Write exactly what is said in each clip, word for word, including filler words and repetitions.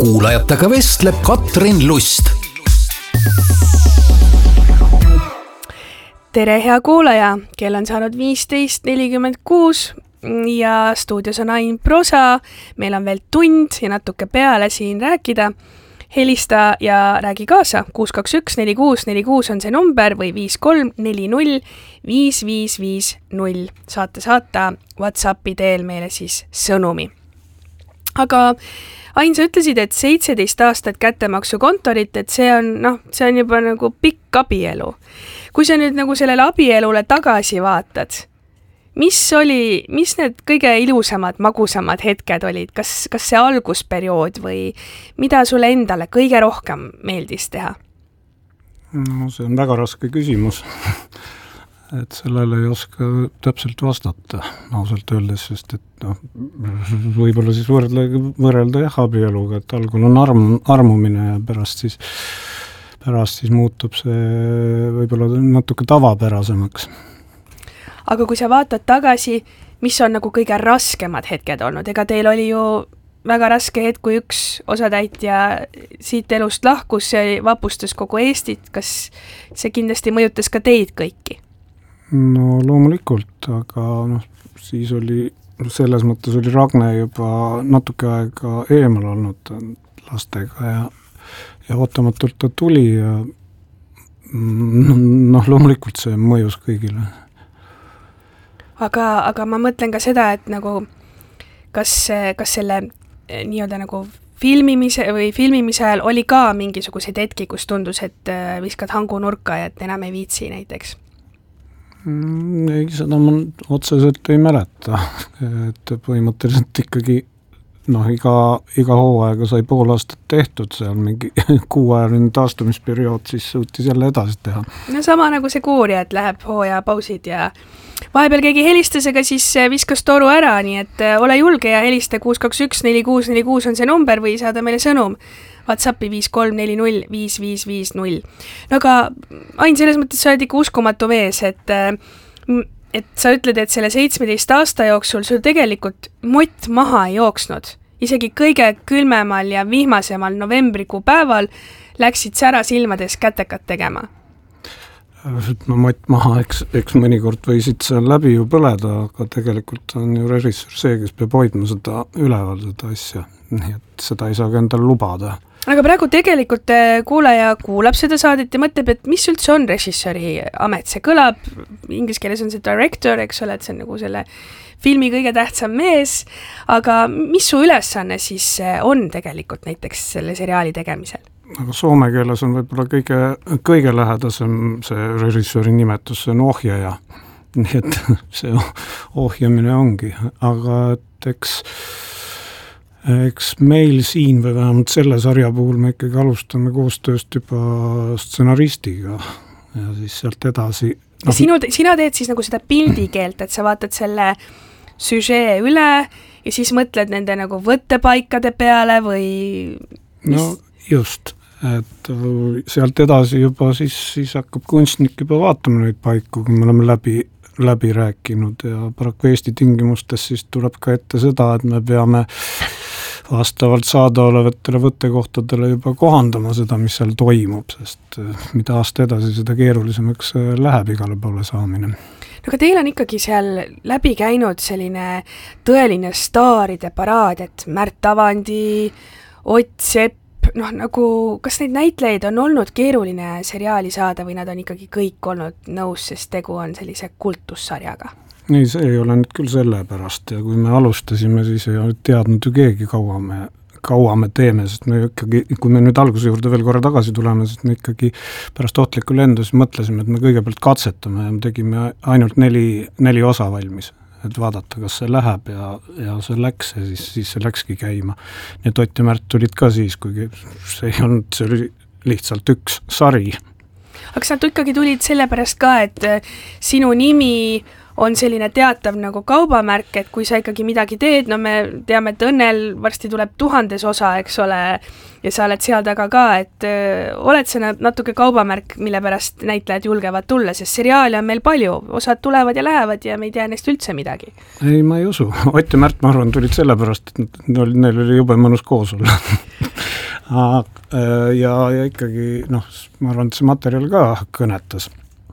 kuulajatega vestleb Katrin Lust. Tere hea kuulaja, kell on saanud viisteist nelikümmend kuus ja stuudios on Ain Prosa. Meil on veel tund ja natuke peale siin rääkida. Helista ja räägi kaasa. kuus kaks üks neli kuus neli kuus on see number või viis kolm neli null viis viis viis null. Saate saata WhatsAppi teel meile siis sõnumi. Aga Ain, sa ütlesid, et seitseteist aastat kättemaksukontorit, et see on, noh, see on juba nagu pikk abielu. Kui sa nüüd nagu sellele abielule tagasi vaatad, mis oli, mis need kõige ilusamad, magusamad hetked olid? Kas, kas see algusperiood või mida sulle endale kõige rohkem meeldis teha? No see on väga raske küsimus. Et sellele ei oska täpselt vastata, ausalt öeldes, sest et no, võib-olla siis võrrelda, võrrelda jah abieluga, et algul on arm, armumine ja pärast siis, pärast siis muutub see võib-olla natuke tavapärasemaks. Aga kui sa vaatad tagasi, mis on nagu kõige raskemad hetked olnud, ega teil oli ju väga raske hetk, kui üks osatäitja siit elust lahkus, see vapustas kogu Eestit, kas see kindlasti mõjutas ka teid kõiki? No loomulikult, aga noh, siis oli, selles mõttes oli Ragne juba natuke aega eemal olnud lastega ja, ja ootamatult ta tuli ja noh, loomulikult see mõjus kõigile. Aga, aga ma mõtlen ka seda, et nagu kas, kas selle nii-öelda nagu filmimise või filmimise ajal oli ka mingisuguseid hetki, kus tundus, et viskad hangu nurka ja et enam ei viitsi näiteks? Ei, seda ma otseselt ei mäleta, et põhimõtteliselt ikkagi noh, iga, iga hooaega sai pool aastat tehtud, seal mingi kuuajaline taastumisperiood, siis suutis jälle edasi teha. No sama nagu see kuurja, et läheb hooaja pausid ja vahepeal keegi helistas, aga siis viskas toru ära, nii et ole julge ja helista kuus kaks üks neli kuus neli kuus on see number või saada meile sõnum. WhatsAppi viis kolm neli null viis viis viis null. No aga Ain, selles mõttes sa oled ikka uskumatu mees, et, et sa ütled, et selle seitsmeteist aasta jooksul sul tegelikult mott maha ei jooksnud. Isegi kõige külmemal ja vihmasemal novembrikuu päeval läksid sära silmades kätekat tegema. No mott maha, eks, eks mõnikord võisid seal läbi ju põleda, aga tegelikult on ju režissöör see, kes peab hoidma seda üleval seda asja. Nii et seda ei saa ka endale lubada. Aga praegu tegelikult kuulaja kuulab seda saadet ja mõtleb, et mis üldse on režissööri amet. See kõlab, inglise keeles on see director, eks ole, et see on nagu selle filmi kõige tähtsam mees, aga mis su ülesanne siis on tegelikult näiteks selle seriaali tegemisel? Aga soome keeles on võib-olla kõige, kõige lähedasem see režissööri nimetus, see on ohjaja. Nii et see ohjamine ongi, aga et eks Eks meil siin või vähemalt selle sarja puhul me ikkagi alustame koostööst juba stsenaristiga ja siis sealt edasi. No, Sinu, sina teed siis nagu seda pildikeelt, et sa vaatad selle süžee üle ja siis mõtled nende nagu võttepaikade peale või... Mis? No just, et sealt edasi juba siis, siis hakkab kunstnik juba vaatama neid paiku, kui me oleme läbi, läbi rääkinud ja paraku Eesti tingimustes siis tuleb ka ette seda, et me peame vastavalt saadaolevatele võttekohtadele juba kohandama seda, mis seal toimub, sest mida aasta edasi, seda keerulisemaks läheb igale poole saamine. No aga teil on ikkagi seal läbi käinud selline tõeline staaride paraad, et Märt Avandi, Ott Sepp, noh nagu, kas neid näitlejaid on olnud keeruline seriaali saada või nad on ikkagi kõik olnud nõus, sest tegu on sellise kultussarjaga? Ei, see ei ole nüüd küll selle pärast ja kui me alustasime, siis ei ole teadnud ju keegi kaua me, kaua me teeme, sest me ikkagi, kui me nüüd alguse juurde veel korra tagasi tuleme, sest me ikkagi pärast ohtlikku lendu siis mõtlesime, et me kõigepealt katsetame ja me tegime ainult neli, neli osa valmis, et vaadata, kas see läheb ja, ja see läks ja siis, siis see läkski käima. Nii et Ott ja Märt tulid ka siis, kuigi see ei olnud, see oli lihtsalt üks sari. Aga kas nad ikkagi tulid sellepärast ka, et sinu nimi on selline teatav nagu kaubamärk, et kui sa ikkagi midagi teed, no me teame, et Õnnel varsti tuleb tuhandes osa, eks ole, ja sa oled seal taga ka, et öö, oled sa natuke kaubamärk, mille pärast näitlejad julgevad tulla, sest seriaali on meil palju, osad tulevad ja lähevad ja me ei tea neist üldse midagi. Ei, ma ei usu. Ott ja Märt, ma arvan, tulid selle pärast, et neil oli jube mõnus koos olla. ja, ja ikkagi noh, ma arvan, et see materjal ka kõnetas.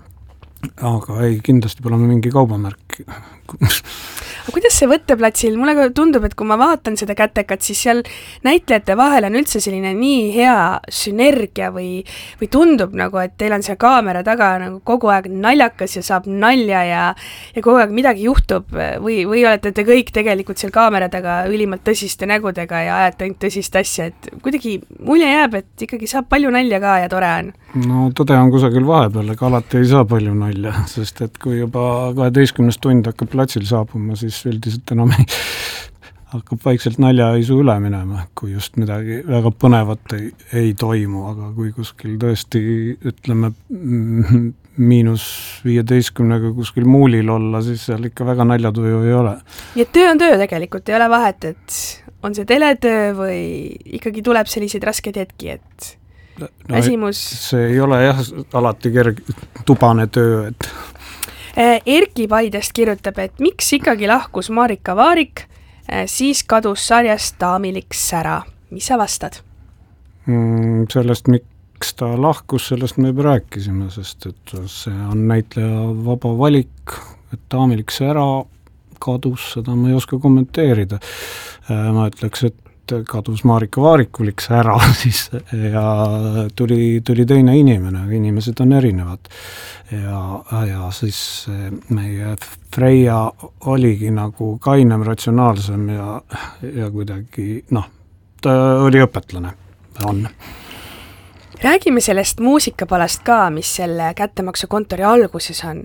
Aga ei, kindlasti pole mingi kaubamärk. Aga kuidas see võtteplatsil, mulle tundub, et kui ma vaatan seda kätekat, siis seal näitlejate vahel on üldse selline nii hea sünergia või, või tundub nagu, et teil on see kaamera taga nagu kogu aeg naljakas ja saab nalja ja, ja kogu aeg midagi juhtub või, või olete te kõik tegelikult seal kaamera taga ülimalt tõsiste nägudega ja ajate ainult tõsist asja, et kuidagi mulje jääb, et ikkagi saab palju nalja ka ja tore on. No tõde on kusagil vahepeal, ega alati ei saa palju nalja, sest et kui juba kaheteistkümnes tund hakkab platsil saabuma, siis üldiselt enam ei hakkab vaikselt naljaisu üle minema, kui just midagi väga põnevat ei, ei toimu, aga kui kuskil tõesti, ütleme, miinus viieteistkümnega kuskil muulil olla, siis seal ikka väga naljatuju ei ole. Nii et töö on töö tegelikult, ei ole vahet, et on see teletöö või ikkagi tuleb selliseid raskeid hetki, et no, väsimus... See ei ole jah, alati kerg, tubane töö, et Erki Paidest kirjutab, et miks ikkagi lahkus Marika Vaarik, siis kadus sarjast Daamilik sära. Mis sa vastad? Mm, sellest, miks ta lahkus, sellest me juba rääkisime, sest et see on näitleja vaba valik, et Daamilik sära kadus, seda ma ei oska kommenteerida. Ma ütleks, et kadus Marika Vaarikulik sära siis ja tuli, tuli teine inimene, inimesed on erinevad. Ja, ja siis meie Freia oligi nagu kainem, ratsionaalsem ja, ja kuidagi, noh, ta oli õpetlane, on. Räägime sellest muusikapalast ka, mis selle kättemaksukontori alguses on.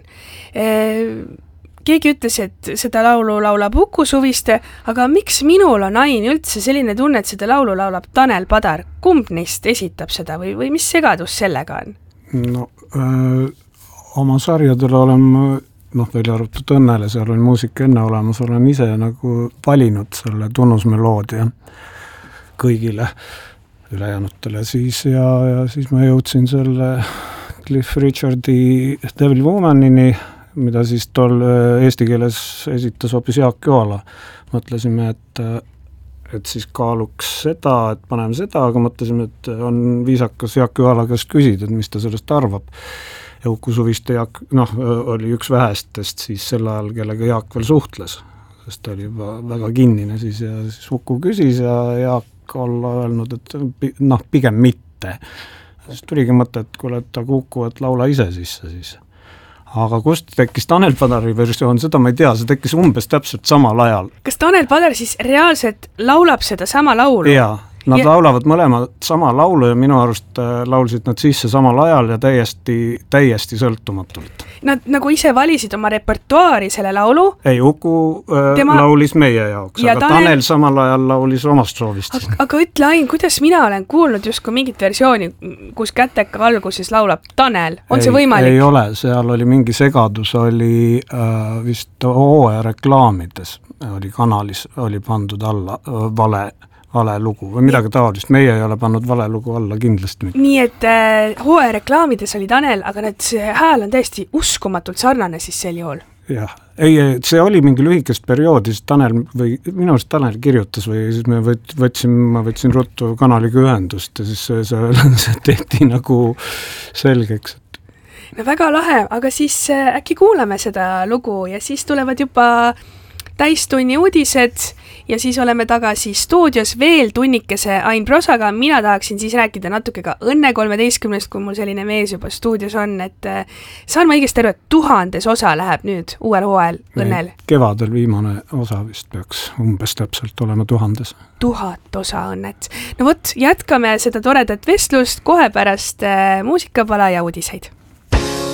Keegi ütles, et seda laulu laulab Uku Suviste, aga miks minul on Ain üldse selline tunne, et seda laulu laulab Tanel Padar? Kumb neist esitab seda või, või mis segadus sellega on? No, öö, oma sarjadele olen, noh, välja arvatud Õnnele, seal on muusika enne olemas, olen ise nagu valinud selle tunnusmeloodia kõigile ülejäänutele siis ja, ja siis ma jõudsin selle Cliff Richardi Devil Womanini, mida siis tol eesti keeles esitas hoopis Jaak Joala. Mõtlesime, et, et siis kaaluks seda, et paneme seda, aga mõtlesime, et on viisakas Jaak Joala käest küsida, et mis ta sellest arvab. Ja Uku Suviste Jaak, noh, oli üks vähestest siis sel ajal, kellega Jaak veel suhtles, sest ta oli juba väga kinnine siis ja siis Uku küsis ja Jaak olla öelnud, et noh, pigem mitte. Siis tuligi mõte, et kui oled ta Uku, et laula ise sisse siis. Aga kust tekkis Tanel Padari versioon, seda ma ei tea, see tekkis umbes täpselt samal ajal. Kas Tanel Padar siis reaalselt laulab seda sama laulu? Jaa, nad ja... laulavad mõlemad sama laulu ja minu arust laulsid nad sisse samal ajal ja täiesti, täiesti sõltumatult. Nad nagu ise valisid oma repertuaari selle laulu? Ei, Uku äh, Tema... laulis meie jaoks, ja aga Tanel... Tanel samal ajal laulis omast soovist. Aga, aga ütle, Ain, kuidas mina olen kuulnud justkui mingit versiooni, kus käteka alguses laulab Tanel? On ei, see võimalik? Ei ole, seal oli mingi segadus, oli äh, vist hooaja reklaamides, oli kanalis, oli pandud alla äh, vale vale lugu või midagi taolist. Meie ei ole pannud vale lugu alla kindlasti. Nii et äh, hooaja reklaamides oli Tanel, aga need hääl on täiesti uskumatult sarnane siis sel juhul. Jah, ei, see oli mingi lühikest perioodi, siis Tanel või minu arust Tanel kirjutas või siis me võt, võtsin, ma võtsin ruttu kanaliga ühendust ja siis see, see, see tehti nagu selgeks. No väga lahe, aga siis äkki kuulame seda lugu ja siis tulevad juba täistunni uudised ja siis oleme tagasi stuudios veel tunnikese Ain Prosaga. Mina tahaksin siis rääkida natuke ka Õnne kolmeteistkümnest, kui mul selline mees juba stuudios on, et saan ma õigesti aru, et tuhandes osa läheb nüüd uuel hooajal Õnnel? Kevadel viimane osa vist peaks umbes täpselt olema tuhandes. Tuhat osa Õnnet. No vot, jätkame seda toredat vestlust kohe pärast muusikapala ja uudiseid.